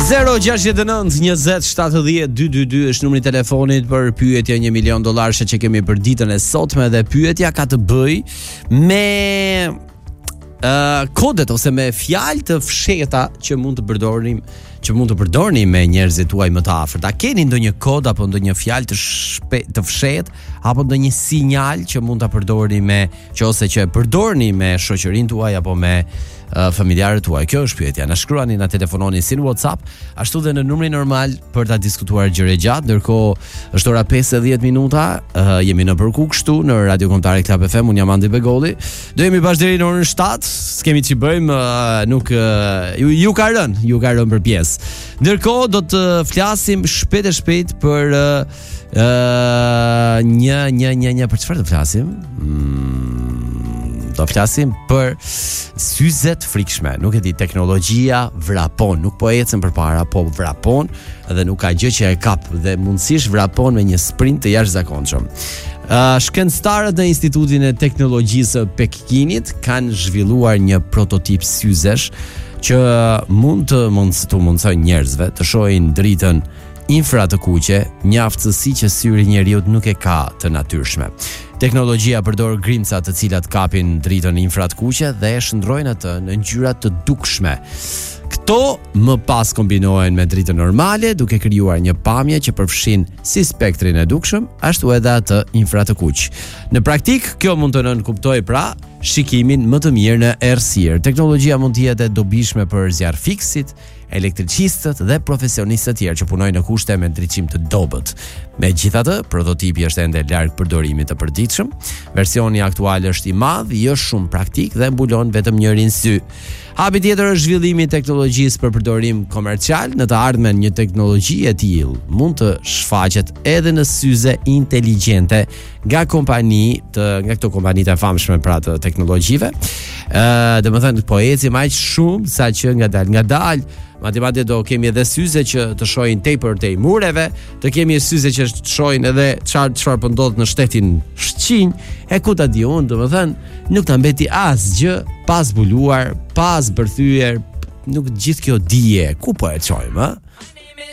069 20 70 222 është numri i telefonit për pyetje $1 milion që kemi për ditën e sotme dhe pyetja ka të bëj me kodet ose me fjalë të fshehta që mund të përdorni me njerëzit tuaj më të afërt. A keni ndonjë kod apo ndonjë fjalë të fshehtë apo ndonjë sinjal që mund ta përdorni ose që e përdorni me shoqërinë tuaj apo me familjarët tuaj? Kjo është pyetja. Na shkruani, na telefononi si në WhatsApp, ashtu dhe në numrin normal për ta diskutuar gjëra gjatë. Ndërkohë është ora 50 minuta, jemi në përku kështu në Radio Kombëtare Club FM. Unë jam Andi Begolli. Do jemi bashkë deri në orën 7. S'kemi ç'i bëjmë, nuk ju ka rënë për pjesë. Ndërkohë do të flasim shpejt për një për çfarë do flasim? Do flasim për syzet frikshme. Nuk e di, teknologjia vrapon, nuk po ecën përpara, po vrapon dhe nuk ka gjë që e kap dhe mundësisht vrapon me një sprint të jashtëzakonshëm. Shkencëtarët në Institutin e Teknologjisë së Pekinit kanë zhvilluar një prototip syzesh që mund të mundsojë njerëzve të shohin dritën infra të kuqe, një aftësi që syri i njeriut nuk e ka të natyrshme. Teknologjia përdor grimca të cilat kapin dritën infra të kuqe dhe e shndrojnë atë në ngjyra të dukshme. Këto më pas kombinohen me dritën normale, duke krijuar një pamje që përfshin si spektrin e dukshëm, ashtu edhe atë infra të kuq. Në praktik, kjo mund të nënkuptojë pra shikimin më të mirë në errësirë. Teknologjia mund të jetë e dobishme për zjarrfiksit, elektricistët dhe profesionistët tjerë që punojnë në kushte me ndriçim të dobët. Megjithatë, prototipi është ende larg përdorimit të përditshëm. Versioni aktual është i madh, jo shumë praktik dhe mbulon vetëm njërin sy. Hapi tjetër është zhvillimi i teknologjisë për përdorim komercial. Në të ardhmen një teknologji e tillë mund të shfaqet edhe në syze inteligjente nga këto kompanitë e famshme pra të teknologjive. Domethënë po ecim aq shumë sa që ngadalë madje do kemi edhe syze që të shohin tepër te mureve, të kemi syze që të shohin edhe çfarë po ndodh në shtetin Shqinj, e ku ta di unë, domethënë nuk ta mbeti asgjë pa zbuluar, pa zbërthyer, nuk gjithë kjo dije, ku po e çojmë,